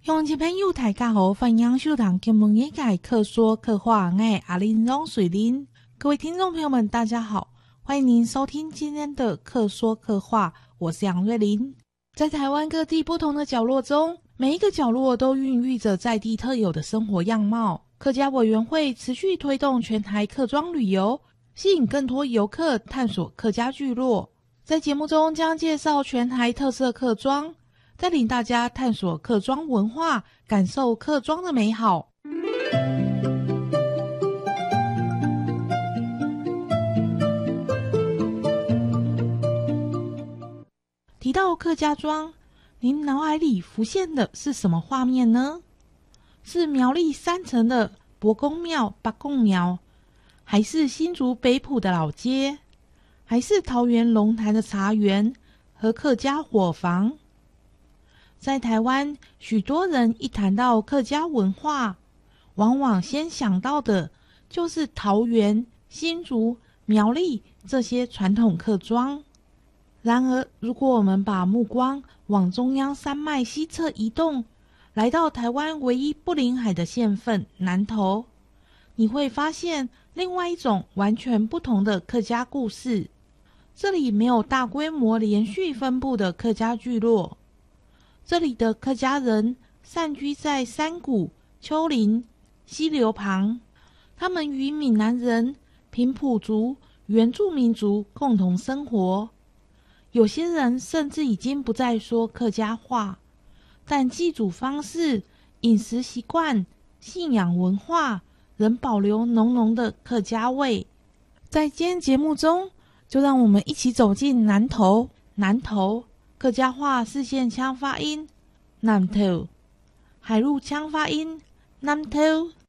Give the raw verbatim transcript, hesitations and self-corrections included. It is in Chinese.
乡亲朋友大家好，欢迎收听金门业界客说客话，我是阿玲容水玲。各位听众朋友们大家好，欢迎您收听今天的客说客话，我是杨瑞玲。在台湾各地不同的角落中，每一个角落都孕育着在地特有的生活样貌。客家委员会持续推动全台客庄旅游，吸引更多游客探索客家聚落。在节目中将介绍全台特色客庄，带领大家探索客庄文化，感受客庄的美好。提到客家庄，您脑海里浮现的是什么画面呢？是苗栗山城的伯公庙、八公庙，还是新竹北埔的老街，还是桃园龙潭的茶园和客家伙房？在台湾，许多人一谈到客家文化，往往先想到的就是桃园、新竹、苗栗这些传统客庄。然而，如果我们把目光往中央山脉西侧移动，来到台湾唯一不临海的县份南投，你会发现另外一种完全不同的客家故事。这里没有大规模连续分布的客家聚落，这里的客家人散居在山谷、丘陵、溪流旁，他们与闽南人、平埔族、原住民族共同生活。有些人甚至已经不再说客家话，但祭祖方式、饮食习惯、信仰文化仍保留浓浓的客家味。在今天节目中，就让我们一起走进南投。南投客家话四线腔发音南投，海陆腔发音南投。